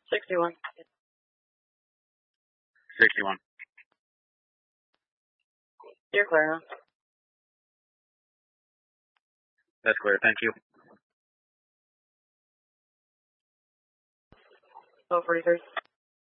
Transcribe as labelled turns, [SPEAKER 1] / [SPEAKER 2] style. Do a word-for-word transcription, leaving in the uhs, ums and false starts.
[SPEAKER 1] sixty-one.
[SPEAKER 2] sixty-one.
[SPEAKER 1] You're clear, huh?
[SPEAKER 2] That's clear. Thank you.
[SPEAKER 1] twelve forty-three.